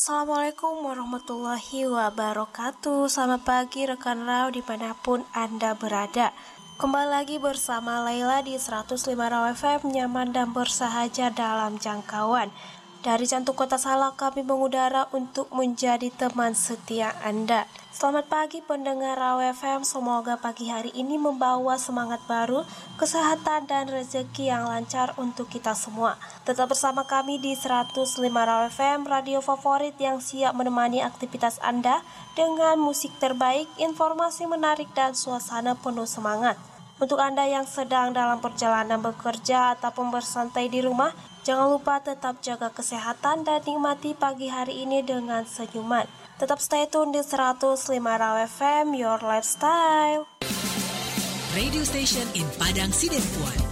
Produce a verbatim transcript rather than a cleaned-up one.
Assalamualaikum warahmatullahi wabarakatuh. Selamat pagi rekan Rau dimanapun Anda berada. Kembali lagi bersama Laila di seratus lima Rau F M, nyaman dan bersahaja dalam jangkauan. Dari jantung kota Salak kami mengudara untuk menjadi teman setia Anda. Selamat pagi pendengar Rau F M, semoga pagi hari ini membawa semangat baru, kesehatan dan rezeki yang lancar untuk kita semua. Tetap bersama kami di seratus lima Rau F M, radio favorit yang siap menemani aktivitas Anda dengan musik terbaik, informasi menarik dan suasana penuh semangat. Untuk Anda yang sedang dalam perjalanan bekerja ataupun bersantai di rumah, jangan lupa tetap jaga kesehatan dan nikmati pagi hari ini dengan senyuman. Tetap stay tune di seratus lima Rau F M, your lifestyle. Radio station in Padang Sidempuan.